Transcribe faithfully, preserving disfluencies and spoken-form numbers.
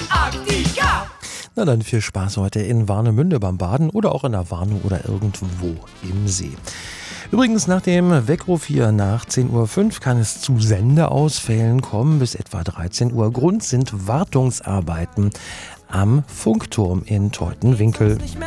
Antarktika. Na dann viel Spaß heute in Warnemünde beim Baden oder auch in der Warnow oder irgendwo im See. Übrigens, nach dem Weckruf hier nach zehn Uhr fünf kann es zu Sendeausfällen kommen. Bis etwa dreizehn Uhr. Grund sind Wartungsarbeiten am Funkturm in Teutenwinkel.